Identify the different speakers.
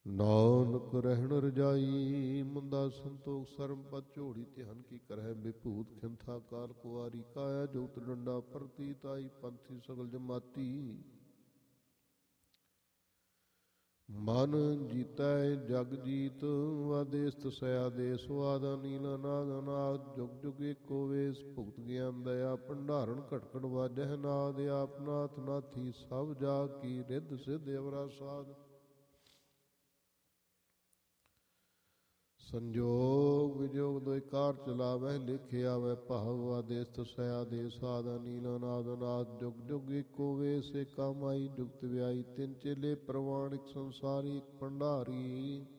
Speaker 1: ਨਾਨਕ ਰਹਿਣ ਰਜਾਈ ਮੁੰਦਾ ਸੰਤੋਖ ਸਰਮ ਪਦ ਝੋੜੀ ਧਿਆਨ ਕੀ ਕਰਹਿ ਵਿਭੂਤ ਖਿੰਥਾ ਕਾਲ ਕੁਵਾਰੀ ਕਾਇਆ ਜੋਤ ਡੰਡਾ ਪ੍ਰਤੀਤ ਆਈ ਪੰਥੀ ਸਗਲ ਜਮਾਤੀ ਮਨ ਜੀਤੈ ਜਗ ਜੀਤ ਆਦੇਸ ਤਸੈ ਆਦੇਸ ਵਾਦਾ ਨੀਲਾ ਨਾਦ ਅਨਾਦ ਜੁਗ ਜੁਗ ਏਕੋ ਵੇਸ ਭੁਗਤ ਗਿਆਨ ਦਇਆ ਭੰਡਾਰਨ ਘਟ ਘਟ ਵਾਜਹਿ ਨਾਦ ਆਪ ਨਾਥ ਨਾਥੀ ਸਭ ਜਾ ਕੀ ਰਿੱਧ ਸਿੱਧ ਅਵਰਾ ਸਾਧ ਸੰਜੋਗ ਵਿਜੋਗ ਦੋਇ ਕਾਰ ਚਲਾਵੈ ਲਿਖਿ ਆਵੈ ਭਾਵ ਆਦੇਸ ਤਸੈ ਆਦੇਸ ਆਦਾ ਨੀਲਾ ਨਾਦ ਅਨਾਦ ਜੁਗ ਜੁਗ ਏਕੋ ਵੇਸ ਏਕਾ ਮਾਈ ਜੁਗਤ ਵਿਆਈ ਤਿੰਨ ਚੇਲੇ ਪ੍ਰਵਾਣ ਇਕ ਸੰਸਾਰੀ ਇਕ ਭੰਡਾਰੀ